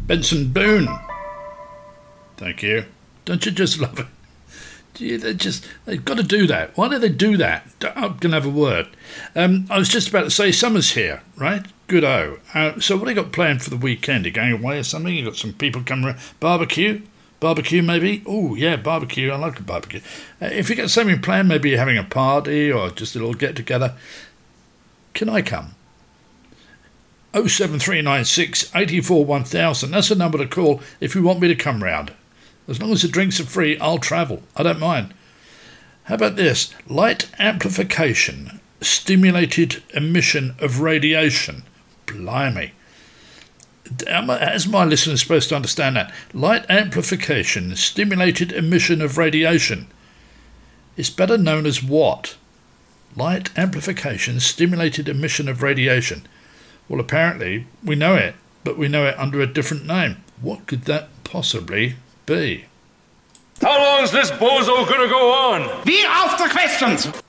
Benson Boone. Thank you. Don't you just love it? They've got to do that. Why do they do that? I'm going to have a word. I was just about to say summer's here, right? Good-o. So what have you got planned for the weekend? You going away or something? You got some people coming around? Barbecue? Barbecue maybe? Oh, yeah, barbecue. I like a barbecue. If you got something planned, maybe you're having a party or just a little get-together, can I come? 07396 84 1000. That's the number to call if you want me to come round. As long as the drinks are free, I'll travel. I don't mind. How about this? Light amplification, stimulated emission of radiation. Blimey. As my listeners supposed to understand that? Light amplification, stimulated emission of radiation. It's better known as what? Light amplification, stimulated emission of radiation. Well, apparently, we know it, but we know it under a different name. What could that possibly be? How long is this bozo gonna go on? Wie auf the questions!